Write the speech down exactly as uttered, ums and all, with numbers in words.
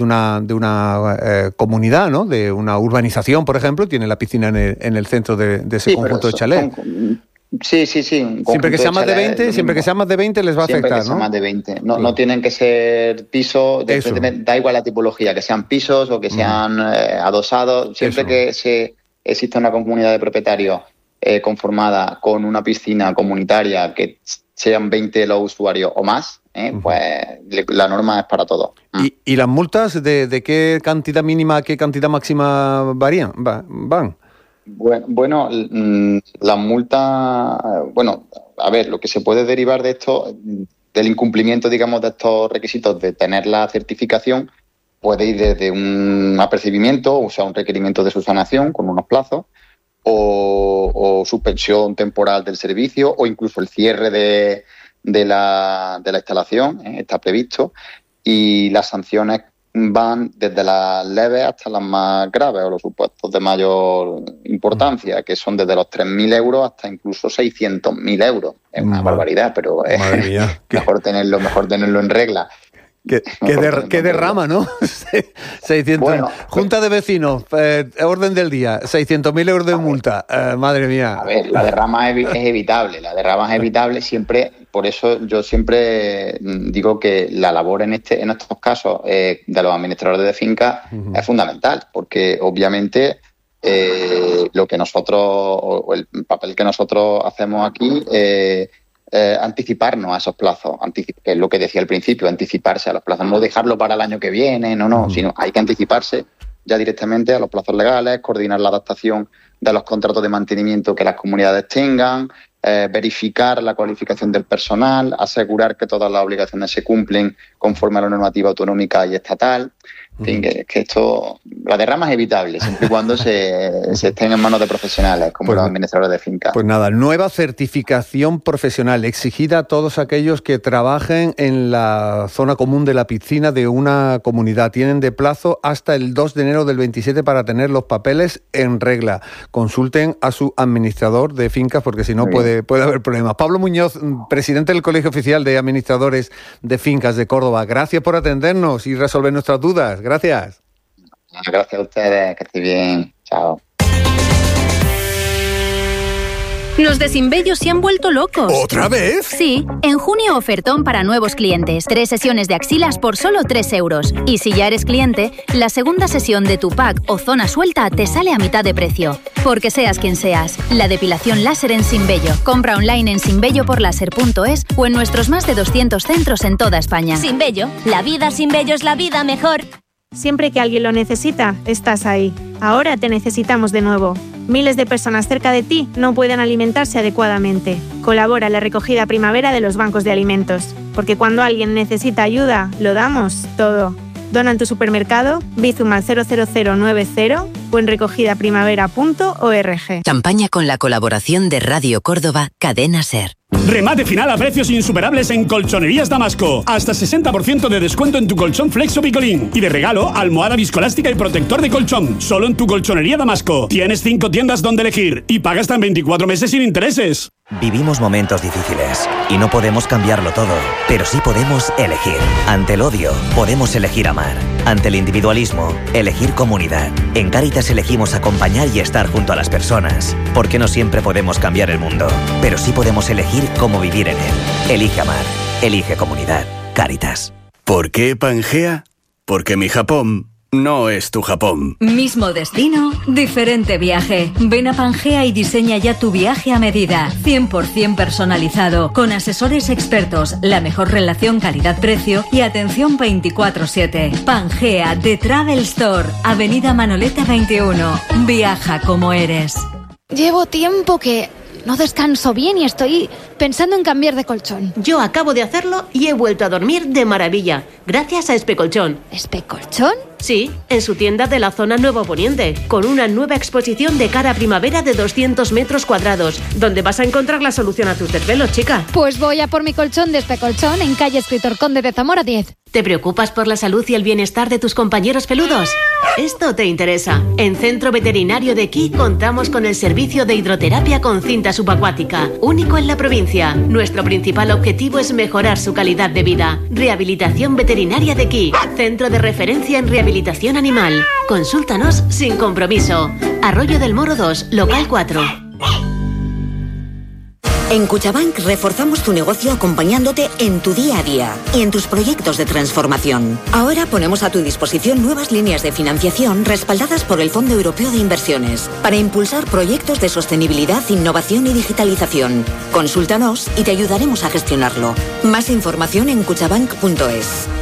una, de una eh, comunidad, ¿no? De una urbanización, por ejemplo, tiene la piscina en el, en el centro de, de ese sí, conjunto de chalés. Con, sí, sí, sí. Siempre que sea más de veinte, siempre que sea más de veinte les va a siempre afectar, que sea ¿no? más de veinte. No, sí. no tienen que ser pisos, de, de, da igual la tipología, que sean pisos o que sean mm. eh, adosados. Siempre Eso. que se, exista una comunidad de propietarios eh, conformada con una piscina comunitaria que sean veinte los usuarios o más, ¿eh? Uh-huh. Pues la norma es para todos. ¿Y, y las multas de, de qué cantidad mínima a qué cantidad máxima varían? Va, van? Bueno, bueno, las multas, bueno, a ver, lo que se puede derivar de esto, del incumplimiento, digamos, de estos requisitos de tener la certificación, puede ir desde un apercibimiento, o sea, un requerimiento de subsanación con unos plazos, o, o suspensión temporal del servicio, o incluso el cierre de, de, la, de la instalación, ¿eh? Está previsto, y las sanciones van desde las leves hasta las más graves, o los supuestos de mayor importancia, que son desde los tres mil euros hasta incluso seiscientos mil euros. Es una Madre. barbaridad, pero es mejor tenerlo, mejor tenerlo en regla. ¿Qué, qué, der, qué derrama, ¿no? seiscientos Bueno, Junta de vecinos, eh, orden del día, seiscientos mil euros de multa. Eh, madre mía. A ver, la derrama es, es evitable, la derrama es evitable siempre. Por eso yo siempre digo que la labor en este en estos casos eh, de los administradores de fincas uh-huh. es fundamental, porque obviamente eh, lo que nosotros, o el papel que nosotros hacemos aquí, eh, Eh, anticiparnos a esos plazos, anticip- que es lo que decía al principio, anticiparse a los plazos, no dejarlo para el año que viene, no, no, uh-huh. sino hay que anticiparse ya directamente a los plazos legales, coordinar la adaptación de los contratos de mantenimiento que las comunidades tengan, eh, verificar la cualificación del personal, asegurar que todas las obligaciones se cumplen conforme a la normativa autonómica y estatal. En fin, que, que esto, la derrama es evitable, siempre y cuando se, se estén en manos de profesionales, como pues, los administradores de fincas. Pues nada, nueva certificación profesional exigida a todos aquellos que trabajen en la zona común de la piscina de una comunidad. Tienen de plazo hasta el dos de enero del veintisiete para tener los papeles en regla. Consulten a su administrador de fincas, porque si no puede, puede haber problemas. Pablo Muñoz, presidente del Colegio Oficial de Administradores de Fincas de Córdoba, gracias por atendernos y resolver nuestras dudas. Gracias. Gracias a ustedes, que estéis bien. Chao. Los de Sinbello se han vuelto locos. ¿Otra vez? Sí, en junio ofertón para nuevos clientes. Tres sesiones de axilas por solo tres euros. Y si ya eres cliente, la segunda sesión de tu pack o zona suelta te sale a mitad de precio. Porque seas quien seas, la depilación láser en Sinbello. Compra online en sinbello por láser punto es o en nuestros más de doscientos centros en toda España. Sinbello, la vida sin vello es la vida mejor. Siempre que alguien lo necesita, estás ahí. Ahora te necesitamos de nuevo. Miles de personas cerca de ti no pueden alimentarse adecuadamente. Colabora en la recogida primavera de los bancos de alimentos. Porque cuando alguien necesita ayuda, lo damos todo. Dona en tu supermercado, Bizum al cero cero cero nueve cero o en recogida primavera punto org. Campaña con la colaboración de Radio Córdoba, Cadena SER. Remate final a precios insuperables en Colchonerías Damasco. Hasta sesenta por ciento de descuento en tu colchón Flexo Picolín. Y de regalo, almohada viscolástica y protector de colchón. Solo en tu Colchonería Damasco. Tienes cinco tiendas donde elegir y pagas hasta en veinticuatro meses sin intereses. Vivimos momentos difíciles y no podemos cambiarlo todo, pero sí podemos elegir. Ante el odio, podemos elegir amar. Ante el individualismo, elegir comunidad. En Cáritas elegimos acompañar y estar junto a las personas, porque no siempre podemos cambiar el mundo, pero sí podemos elegir cómo vivir en él. Elige amar, elige comunidad. Cáritas. ¿Por qué Pangea? Porque mi Japón no es tu Japón. Mismo destino, diferente viaje. Ven a Pangea y diseña ya tu viaje a medida. cien por ciento personalizado, con asesores expertos, la mejor relación calidad-precio y atención veinticuatro siete. Pangea, The Travel Store, Avenida Manoleta veintiuno. Viaja como eres. Llevo tiempo que no descanso bien y estoy pensando en cambiar de colchón. Yo acabo de hacerlo y he vuelto a dormir de maravilla, gracias a Especolchón. ¿Especolchón? Sí, en su tienda de la zona Nuevo Poniente, con una nueva exposición de cara a primavera de doscientos metros cuadrados, donde vas a encontrar la solución a tus desvelos, chica. Pues voy a por mi colchón de Especolchón en calle Escritor Conde de Zamora diez. ¿Te preocupas por la salud y el bienestar de tus compañeros peludos? Esto te interesa. En Centro Veterinario de Quí contamos con el servicio de hidroterapia con cinta subacuática, único en la provincia. experiencia. Nuestro principal objetivo es mejorar su calidad de vida. Rehabilitación Veterinaria de Key, centro de referencia en rehabilitación animal. Consúltanos sin compromiso. Arroyo del Moro dos, local cuatro. En Cuchabank reforzamos tu negocio acompañándote en tu día a día y en tus proyectos de transformación. Ahora ponemos a tu disposición nuevas líneas de financiación respaldadas por el Fondo Europeo de Inversiones para impulsar proyectos de sostenibilidad, innovación y digitalización. Consúltanos y te ayudaremos a gestionarlo. Más información en cuchabank punto es.